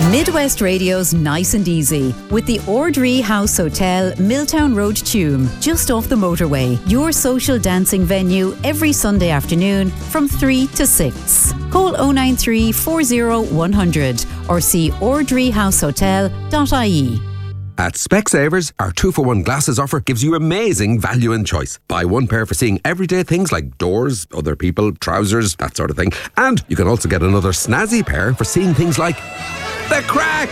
Midwest Radio's Nice and Easy with the Ordree House Hotel, Milltown Road, Tuam, just off the motorway. Your social dancing venue every Sunday afternoon from 3 to 6. Call 093 40 100 or see ordreehousehotel.ie. At Specsavers, our 2-for-1 glasses offer gives you amazing value and choice. Buy one pair for seeing everyday things like doors, other people, trousers, that sort of thing. And you can also get another snazzy pair for seeing things like the crack!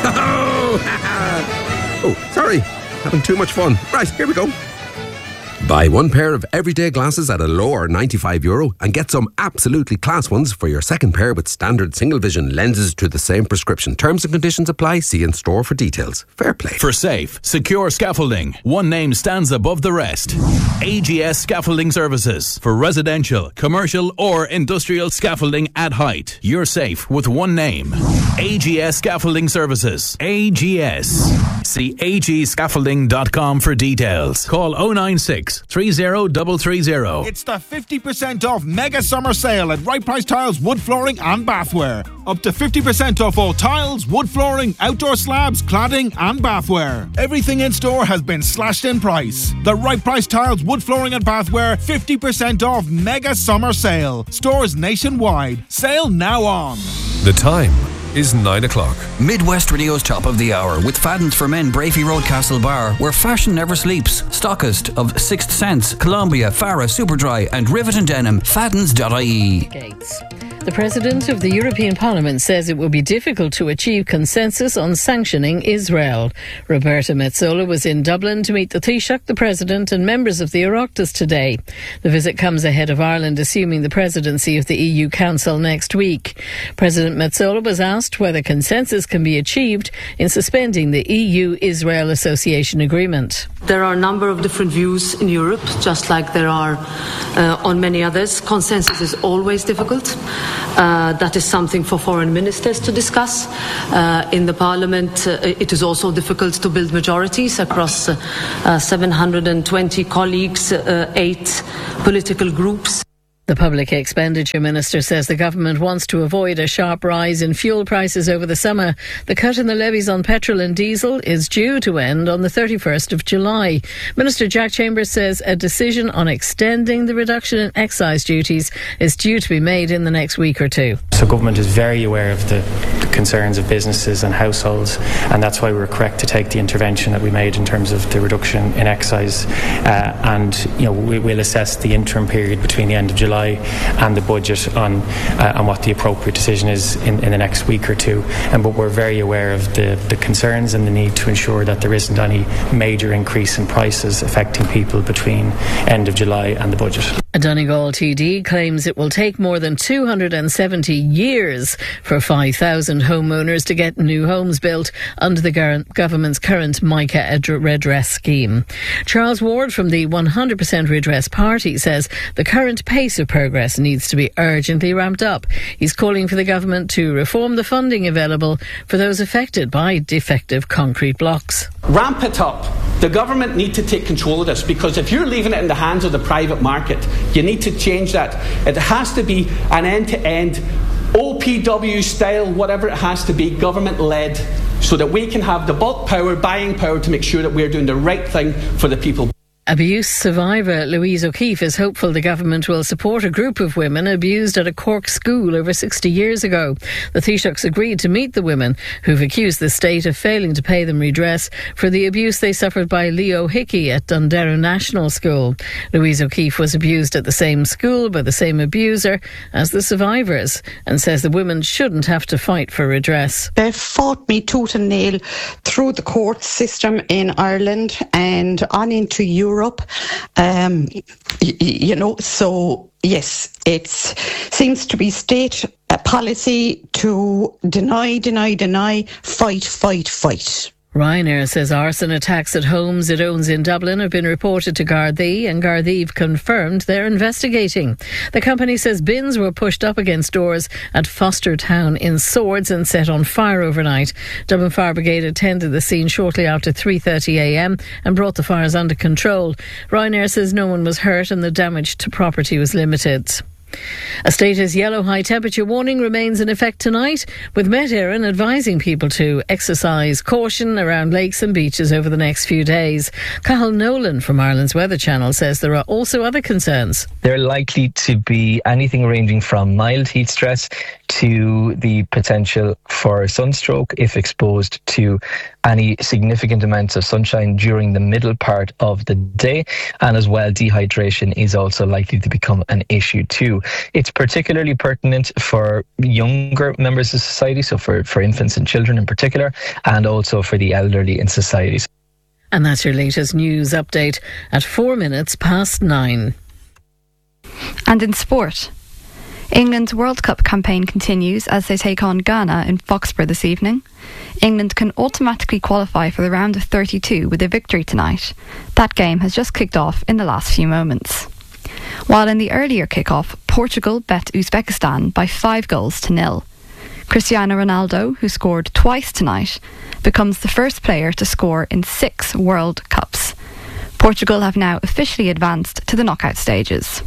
Oh, sorry. Having too much fun. Right, here we go. Buy one pair of everyday glasses at a lower €95 and get some absolutely class ones for your second pair with standard single vision lenses to the same prescription. Terms and conditions apply. See in store for details. Fair play. For safe, secure scaffolding, one name stands above the rest. AGS Scaffolding Services. For residential, commercial or industrial scaffolding at height. You're safe with one name. AGS Scaffolding Services. AGS. See agscaffolding.com for details. Call 096 30330. It's the 50% off mega summer sale at Right Price Tiles, wood flooring and bathware. Up to 50% off all tiles, wood flooring, outdoor slabs, cladding and bathware. Everything in store has been slashed in price. The Right Price Tiles, wood flooring and bathware 50% off mega summer sale. Stores nationwide. Sale now on. The time is 9 o'clock. Midwest Radio's Top of the Hour with Fadden's for Men, Brafey Road, Castlebar, where fashion never sleeps. Stockist of Sixth Sense, Columbia, Farah, Superdry and Rivet and Denim. Faddens.ie. Gates. The President of the European Parliament says it will be difficult to achieve consensus on sanctioning Israel. Roberta Metsola was in Dublin to meet the Taoiseach, the President and members of the Oireachtas today. The visit comes ahead of Ireland assuming the presidency of the EU Council next week. President Metsola was asked whether consensus can be achieved in suspending the EU-Israel Association Agreement. There are a number of different views in Europe, just like there are on many others. Consensus is always difficult. That is something for foreign ministers to discuss. In the Parliament, it is also difficult to build majorities across 720 colleagues, 8 political groups. The Public Expenditure Minister says the government wants to avoid a sharp rise in fuel prices over the summer. The cut in the levies on petrol and diesel is due to end on the 31st of July. Minister Jack Chambers says a decision on extending the reduction in excise duties is due to be made in the next week or two. So government is very aware of the concerns of businesses and households, and that's why we were correct to take the intervention that we made in terms of the reduction in excise. We'll assess the interim period between the end of July and the budget on what the appropriate decision is in the next week or two. But we're very aware of the concerns and the need to ensure that there isn't any major increase in prices affecting people between end of July and the budget. A Donegal TD claims it will take more than 270 years for 5,000 homeowners to get new homes built under the government's current MICA redress scheme. Charles Ward from the 100% Redress Party says the current pace of progress needs to be urgently ramped up. He's calling for the government to reform the funding available for those affected by defective concrete blocks. Ramp it up. The government need to take control of this, because if you're leaving it in the hands of the private market, you need to change that. It has to be an end-to-end OPW style, whatever it has to be, government-led, so that we can have the bulk power, buying power to make sure that we're doing the right thing for the people. Abuse survivor Louise O'Keefe is hopeful the government will support a group of women abused at a Cork school over 60 years ago. The Taoiseachs agreed to meet the women who've accused the state of failing to pay them redress for the abuse they suffered by Leo Hickey at Dundero National School. Louise O'Keefe was abused at the same school by the same abuser as the survivors and says the women shouldn't have to fight for redress. They fought me tooth and nail through the court system in Ireland and on into Europe. So yes, it seems to be state policy to deny, fight. Ryanair says arson attacks at homes it owns in Dublin have been reported to Gardaí, and Gardaí have confirmed they're investigating. The company says bins were pushed up against doors at Foster Town in Swords and set on fire overnight. Dublin Fire Brigade attended the scene shortly after 3:30am and brought the fires under control. Ryanair says no one was hurt and the damage to property was limited. A status yellow high temperature warning remains in effect tonight, with Met Éireann advising people to exercise caution around lakes and beaches over the next few days. Cathal Nolan from Ireland's Weather Channel says there are also other concerns. There are likely to be anything ranging from mild heat stress to the potential for sunstroke if exposed to any significant amounts of sunshine during the middle part of the day, and as well dehydration is also likely to become an issue too. It's particularly pertinent for younger members of society, so for infants and children in particular, and also for the elderly in society. And that's your latest news update at 9:04. And in sport, England's World Cup campaign continues as they take on Ghana in Foxborough this evening. England can automatically qualify for the round of 32 with a victory tonight. That game has just kicked off in the last few moments. While in the earlier kick-off, Portugal bet Uzbekistan by 5-0. Cristiano Ronaldo, who scored twice tonight, becomes the first player to score in 6 World Cups. Portugal have now officially advanced to the knockout stages.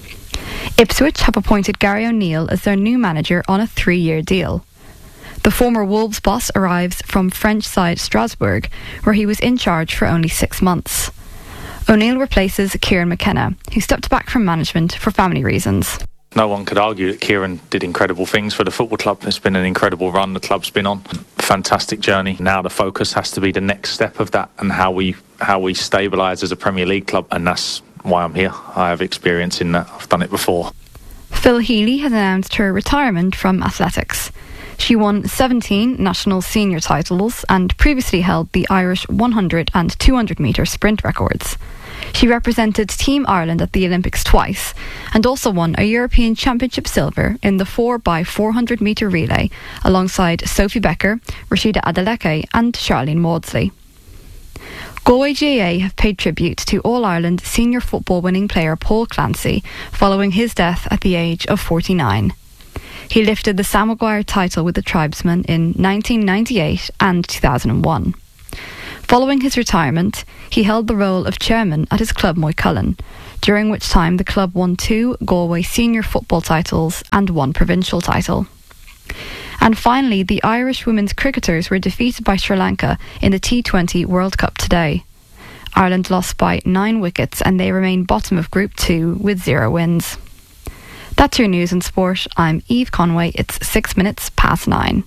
Ipswich have appointed Gary O'Neill as their new manager on a 3-year deal. The former Wolves boss arrives from French side Strasbourg, where he was in charge for only 6 months. O'Neill replaces Kieran McKenna, who stepped back from management for family reasons. No one could argue that Kieran did incredible things for the football club. It's been an incredible run the club's been on. Fantastic journey. Now the focus has to be the next step of that and how we stabilise as a Premier League club, and that's why I'm here. I have experience in that. I've done it before. Phil Healy has announced her retirement from athletics. She won 17 national senior titles and previously held the Irish 100 and 200 metre sprint records. She represented Team Ireland at the Olympics twice and also won a European Championship silver in the 4x400 metre relay alongside Sophie Becker, Rashida Adeleke and Charlene Maudsley. Galway GAA have paid tribute to All-Ireland senior football winning player Paul Clancy following his death at the age of 49. He lifted the Sam Maguire title with the Tribesmen in 1998 and 2001. Following his retirement, he held the role of chairman at his club Moycullen, during which time the club won 2 Galway senior football titles and 1 provincial title. And finally, the Irish women's cricketers were defeated by Sri Lanka in the T20 World Cup today. Ireland lost by 9 wickets and they remain bottom of Group 2 with 0 wins. That's your news and sport. I'm Eve Conway. It's 9:06.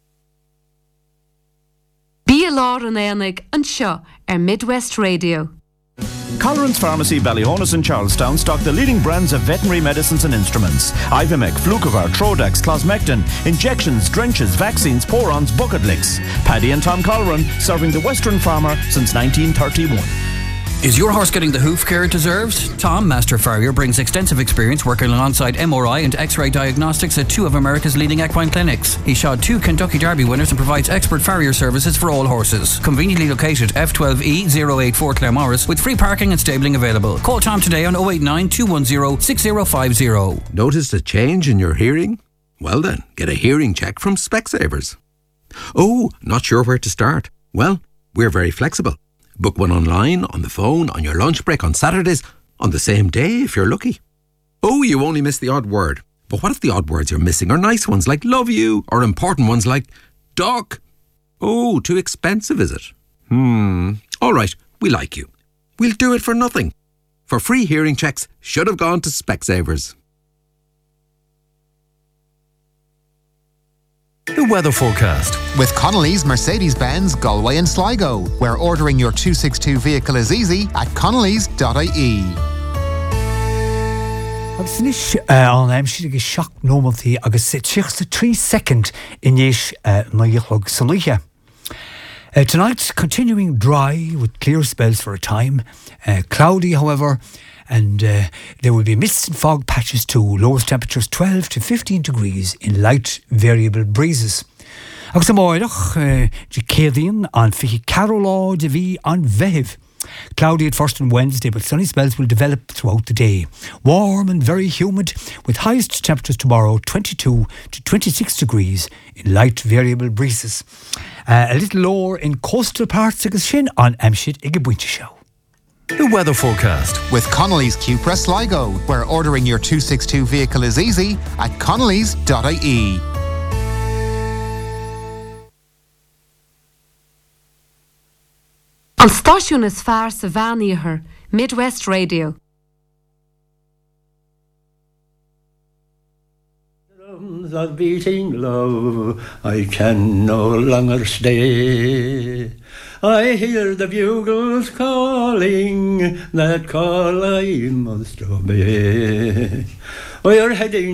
Bí Lár an Éanaig an seo Midwest Radio. Colleran's Pharmacy, Ballyhonus and Charlestown stock the leading brands of veterinary medicines and instruments. Ivimec, Flucovar, Trodax, Closmectin, injections, drenches, vaccines, porons, bucket licks. Paddy and Tom Colleran, serving the Western farmer since 1931. Is your horse getting the hoof care it deserves? Tom, Master Farrier, brings extensive experience working alongside MRI and X-ray diagnostics at 2 of America's leading equine clinics. He shod 2 Kentucky Derby winners and provides expert farrier services for all horses. Conveniently located F12E 084 Claremorris with free parking and stabling available. Call Tom today on 089 210 6050. Noticed a change in your hearing? Well then, get a hearing check from Specsavers. Oh, not sure where to start? Well, we're very flexible. Book one online, on the phone, on your lunch break, on Saturdays, on the same day if you're lucky. Oh, you only miss the odd word. But what if the odd words you're missing are nice ones like love you, or important ones like duck? Oh, too expensive, is it? All right, we like you. We'll do it for nothing. For free hearing checks, should have gone to Specsavers. The weather forecast. With Connolly's Mercedes-Benz Galway and Sligo, where ordering your 262 vehicle is easy at connellys.ie. Agus níos an aimsí agus seach nómaltaí agus tíochta 3 second inis maíoch sanluithe. Tonight, continuing dry with clear spells for a time. Cloudy, however, and there will be mists and fog patches too. Lowest temperatures 12 to 15 degrees in light variable breezes. Agus amóireach de cédaíonn an fichi Carolá de bhí an bheith. Cloudy at first on Wednesday, but sunny spells will develop throughout the day. Warm and very humid, with highest temperatures tomorrow 22 to 26 degrees in light variable breezes. A little lower in coastal parts agus sin on Amshit ige buinte show. The weather forecast with Connolly's Cupra Sligo, where ordering your 262 vehicle is easy at connellys.ie. An stáisiún is fearr sa bhean Midwest Radio. Of beating love, I can no longer stay. I hear the bugles calling, that call I must obey. We are heading